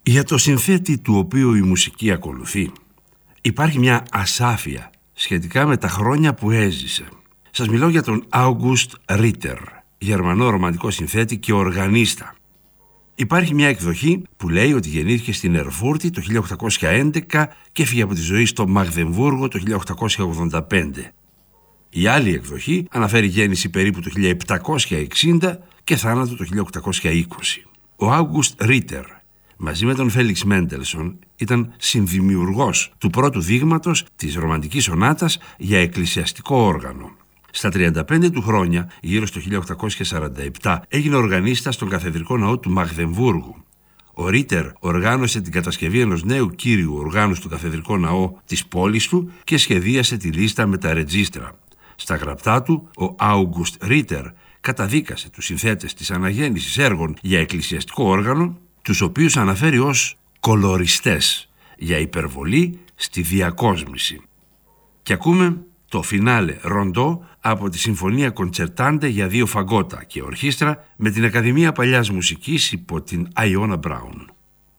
Για το συνθέτη του οποίου η μουσική ακολουθεί υπάρχει μια ασάφεια σχετικά με τα χρόνια που έζησε. Σας μιλώ για τον August Ritter, Γερμανό ρομαντικό συνθέτη και οργανίστα. Υπάρχει μια εκδοχή που λέει ότι γεννήθηκε στην Ερφούρτη το 1811 και έφυγε από τη ζωή στο Μαγδεμβούργο το 1885. Η άλλη εκδοχή αναφέρει γέννηση περίπου το 1760 και θάνατο το 1820. Ο August Ritter μαζί με τον Φέλιξ Μέντελσον ήταν συνδημιουργός του πρώτου δείγματος της ρομαντικής σονάτας για εκκλησιαστικό όργανο. Στα 35 του χρόνια, γύρω στο 1847, έγινε οργανίστας στον καθεδρικό ναό του Μαγδεμβούργου. Ο Ρίτερ οργάνωσε την κατασκευή ενός νέου κύριου οργάνου στο καθεδρικό ναό της πόλης του και σχεδίασε τη λίστα με τα ρετζίστρα. Στα γραπτά του, ο August Ritter καταδίκασε τους συνθέτες της αναγέννησης έργων για εκκλησιαστικό όργανο, τους οποίους αναφέρει ως κολοριστές για υπερβολή στη διακόσμηση. Και ακούμε το φινάλε ροντό από τη Συμφωνία Κοντσερτάντε για δύο φαγκότα και ορχήστρα με την Ακαδημία Παλιάς Μουσικής υπό την Αϊώνα Μπράουν.